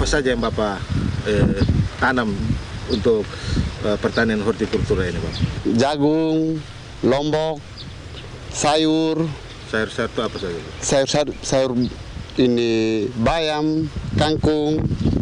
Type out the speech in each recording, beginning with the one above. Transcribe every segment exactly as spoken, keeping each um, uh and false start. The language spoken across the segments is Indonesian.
apa saja yang Bapak eh, tanam untuk eh, pertanian hortikultura ini, Pak? Jagung, lombok, sayur. Sayur-sayur itu apa saja? Sayur-sayur sayur ini bayam, kangkung,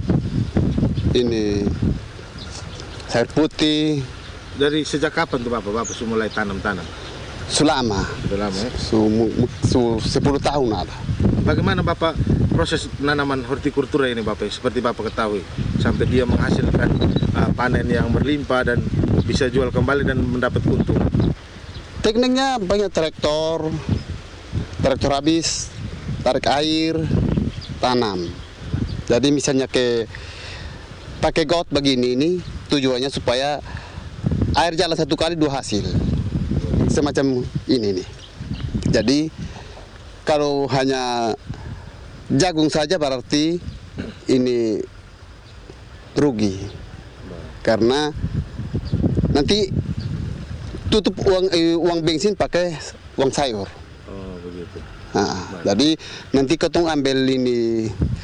ini sayur putih. Dari sejak kapan tuh Bapak, Bapak sudah mulai tanam-tanam? Selama. Sudah lama ya? Su, su, sepuluh tahun ada. Bagaimana Bapak proses penanaman hortikultura ini Bapak? Seperti Bapak ketahui, sampai dia menghasilkan uh, panen yang berlimpah dan bisa jual kembali dan mendapat untung. Tekniknya banyak traktor, traktor habis, tarik air, tanam. Jadi misalnya ke pakai got begini ini tujuannya supaya air jalan satu kali dua hasil. Semacam ini nih. Jadi kalau hanya jagung saja berarti ini rugi. Karena nanti tutup uang eh, uang bensin pakai uang sayur. Oh, begitu. Nah, jadi nanti ketong ambil ini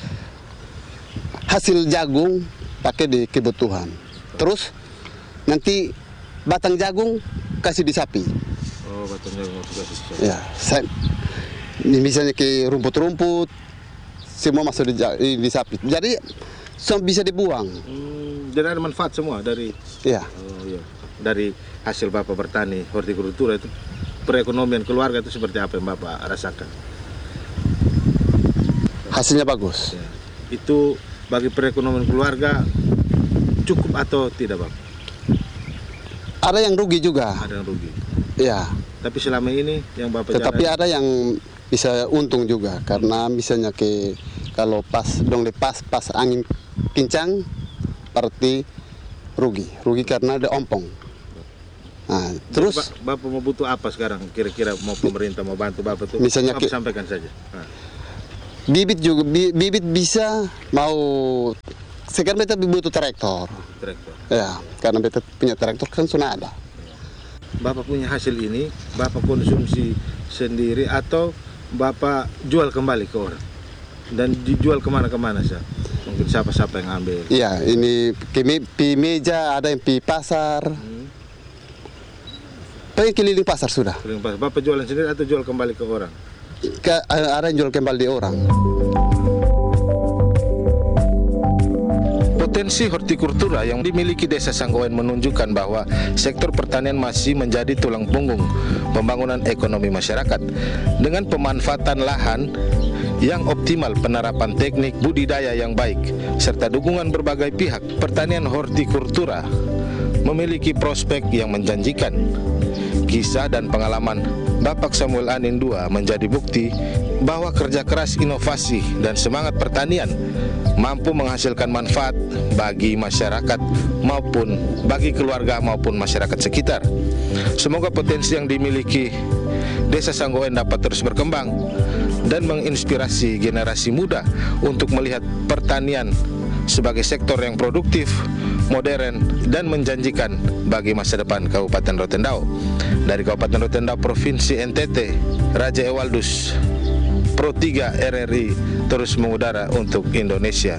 hasil jagung pakai di kebutuhan. Terus nanti batang jagung kasih di sapi. Oh, batang jagung juga bisa. Ya, saya, ini misalnya ke rumput-rumput, semua masuk di, di sapi. Jadi semua bisa dibuang. Hmm, jadi ada manfaat semua dari. Ya. Oh, iya. Dari hasil Bapak bertani hortikultura itu, perekonomian keluarga itu seperti apa yang Bapak rasakan? Hasilnya bagus. Ya. Itu bagi perekonomian keluarga cukup atau tidak, Bapak? Ada yang rugi juga. Ada yang rugi. Ya. Tapi selama ini yang Bapak Tetapi jalan... ada yang bisa untung juga karena misalnya ke kalau pas dong lepas pas angin kencang berarti rugi. Rugi karena ada ompong. Nah, terus Jadi, Bapak mau butuh apa sekarang? Kira-kira mau pemerintah mau bantu Bapak tuh? Misalnya Bapak ke, sampaikan saja. Nah. Bibit juga bi, bibit bisa mau sekarang kita butuh traktor. Traktor. Ya, karena kita punya traktor kan sudah ada. Bapak punya hasil ini, Bapak konsumsi sendiri atau Bapak jual kembali ke orang? Dan dijual kemana-kemana sih? Mungkin siapa-siapa yang ambil? Iya, ini di meja, ada yang di pasar. Hmm. Pengen keliling pasar sudah. Keliling pasar. Bapak jualan sendiri atau jual kembali ke orang? Ke, ada yang jual kembali di orang. Potensi hortikultura yang dimiliki Desa Sanggoen menunjukkan bahwa sektor pertanian masih menjadi tulang punggung pembangunan ekonomi masyarakat. Dengan pemanfaatan lahan yang optimal, penerapan teknik budidaya yang baik, serta dukungan berbagai pihak, pertanian hortikultura memiliki prospek yang menjanjikan. Kisah dan pengalaman Bapak Samuel Anindua menjadi bukti bahwa kerja keras, inovasi, dan semangat pertanian mampu menghasilkan manfaat bagi masyarakat maupun bagi keluarga maupun masyarakat sekitar. Semoga potensi yang dimiliki Desa Sanggoen dapat terus berkembang dan menginspirasi generasi muda untuk melihat pertanian sebagai sektor yang produktif, modern, dan menjanjikan bagi masa depan Kabupaten Rotendao. Dari Kabupaten Rotendao, Provinsi N T T, Raja Ewaldus, Pro tiga R R I terus mengudara untuk Indonesia.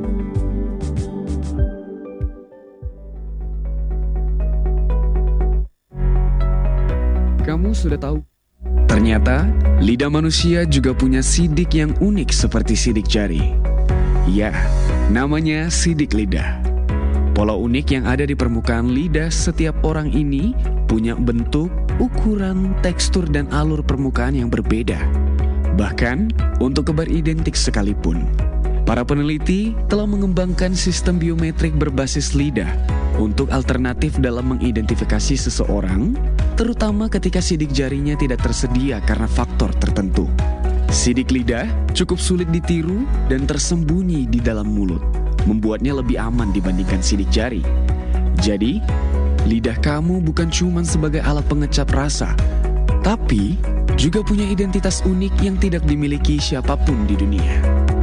Kamu sudah tahu? Ternyata lidah manusia juga punya sidik yang unik seperti sidik jari. Ya, namanya sidik lidah. Pola unik yang ada di permukaan lidah setiap orang ini punya bentuk, ukuran, tekstur, dan alur permukaan yang berbeda. Bahkan untuk kembar identik sekalipun. Para peneliti telah mengembangkan sistem biometrik berbasis lidah untuk alternatif dalam mengidentifikasi seseorang, terutama ketika sidik jarinya tidak tersedia karena faktor tertentu. Sidik lidah cukup sulit ditiru dan tersembunyi di dalam mulut, membuatnya lebih aman dibandingkan sidik jari. Jadi, lidah kamu bukan cuma sebagai alat pengecap rasa, tapi juga punya identitas unik yang tidak dimiliki siapapun di dunia.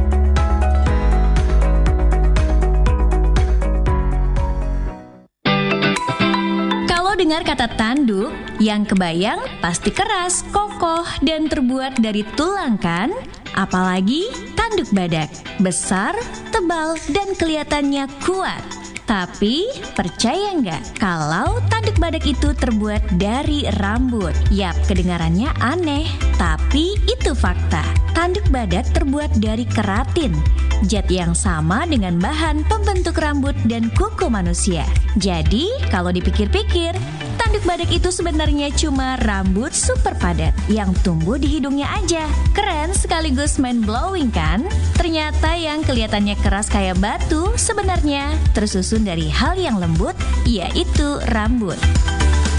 Kalau dengar kata tanduk, yang kebayang pasti keras, kokoh, dan terbuat dari tulang kan? Apalagi tanduk badak, besar, tebal, dan kelihatannya kuat. Tapi percaya nggak kalau tanduk badak itu terbuat dari rambut? Yap, kedengarannya aneh, tapi itu fakta. Tanduk badak terbuat dari keratin, zat yang sama dengan bahan pembentuk rambut dan kuku manusia. Jadi, kalau dipikir-pikir, tanduk badak itu sebenarnya cuma rambut super padat yang tumbuh di hidungnya aja. Keren sekaligus mind-blowing kan? Ternyata yang kelihatannya keras kayak batu sebenarnya tersusun dari hal yang lembut, yaitu rambut.